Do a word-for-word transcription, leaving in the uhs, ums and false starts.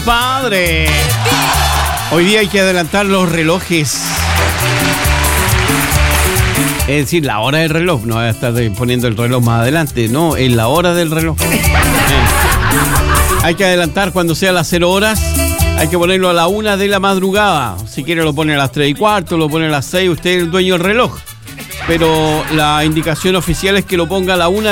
padre. Hoy día hay que adelantar los relojes. Es decir, la hora del reloj. No voy a estar poniendo el reloj más adelante. No, es la hora del reloj. Eh. Hay que adelantar cuando sea las cero horas. Hay que ponerlo a la una de la madrugada. Si quiere lo pone a las tres y cuarto, lo pone a las seis. Usted es el dueño del reloj. Pero la indicación oficial es que lo ponga a la una